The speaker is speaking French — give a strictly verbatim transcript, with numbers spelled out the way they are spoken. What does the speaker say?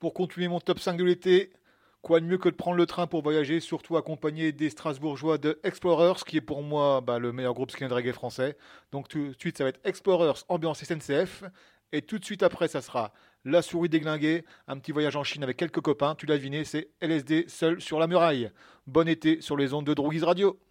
Pour continuer mon top cinq de l'été, quoi de mieux que de prendre le train pour voyager, surtout accompagné des Strasbourgeois de Explorers, qui est pour moi bah, le meilleur groupe skin de reggae français. Donc tout de suite, ça va être Explorers, ambiance S N C F. Et tout de suite après, ça sera La souris déglinguée, un petit voyage en Chine avec quelques copains. Tu l'as deviné, c'est L S D seul sur la muraille. Bon été sur les ondes de Droguise Radio.